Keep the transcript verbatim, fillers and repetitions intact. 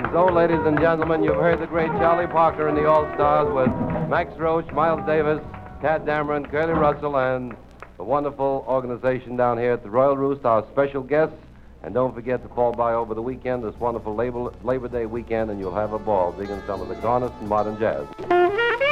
So, ladies and gentlemen, you've heard the great Charlie Parker and the All-Stars with Max Roach, Miles Davis, Tad Dameron, Curly Russell, and the wonderful organization down here at the Royal Roost, our special guests. And don't forget to fall by over the weekend, this wonderful Labor, Labor Day weekend, and you'll have a ball digging some of the garnets and modern jazz.